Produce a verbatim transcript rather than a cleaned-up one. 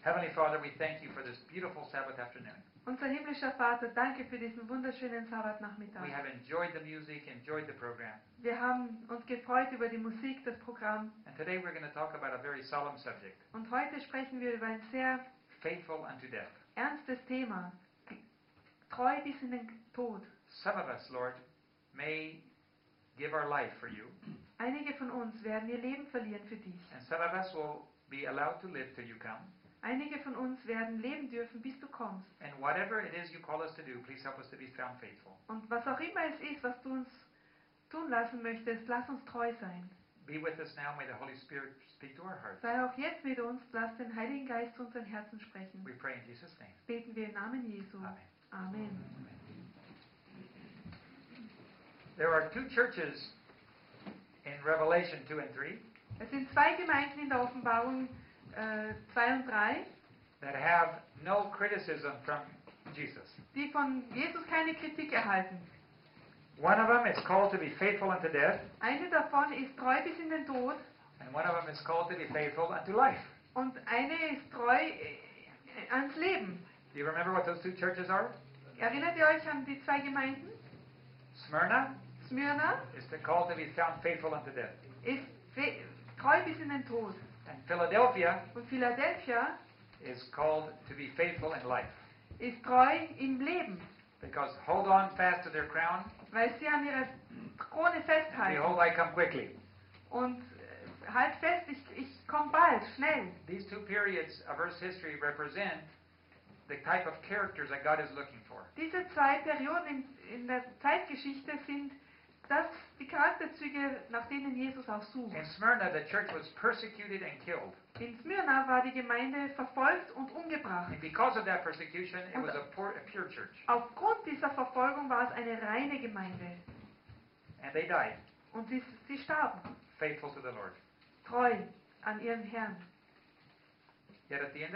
Heavenly Father, we thank you for this beautiful Sabbath afternoon. Unser himmlischer Vater, danke für diesen wunderschönen Sabbatnachmittag. We have enjoyed the music, enjoyed the program. Wir haben uns gefreut über die Musik, das Programm. And today we're going to talk about a very solemn subject. Und heute sprechen wir über ein sehr Faithful unto death. ernstes Thema. Treu bis in den Tod. Some of us, Lord, may give our life for you. Einige von uns werden ihr Leben verlieren für dich. And some of us will be allowed to live till you come. Einige von uns werden leben dürfen, bis du kommst. And whatever it is you call us to do, please help us to be found faithful. Und was auch immer es ist, was du uns tun lassen möchtest, lass uns treu sein. Be with us now. May the Holy Spirit speak to our hearts. Sei auch jetzt mit uns, lass den Heiligen Geist zu unseren Herzen sprechen. We pray in Jesus' name. Beten wir im Namen Jesu. Amen. Amen. There are two churches in Revelation two and three Es sind zwei Gemeinden in der Offenbarung äh, zwei und drei, that have no criticism from Jesus. die von Jesus keine Kritik erhalten. One of them is called to be faithful unto death, Eine davon ist treu bis in den Tod and one of them is called to be faithful unto life. und eine ist treu äh, ans Leben. Do you remember what those two churches are? Erinnert ihr euch an die zwei Gemeinden? Smyrna Smyrna is to called to be found faithful unto death, ist fe- treu bis in den Tod and Philadelphia und Philadelphia is called to be faithful in life. ist treu im Leben, Because hold on fast to their crown, weil sie an ihrer Krone and festhalten. behold, I come quickly. Und äh, halt fest, ich, ich komme bald, schnell. These two periods of Earth's history represent the type of characters that God is looking for. Diese zwei Perioden in, in der Zeitgeschichte sind das die Charakterzüge, nach denen Jesus auch sucht. In Smyrna, the church was persecuted and killed. In Smyrna war die Gemeinde verfolgt und umgebracht. And because of that persecution, it was a pure, a pure church. Aufgrund dieser Verfolgung war es eine reine Gemeinde. And they died, Und sie, sie starben, faithful to the Lord. treu an ihren Herrn. Yet at the end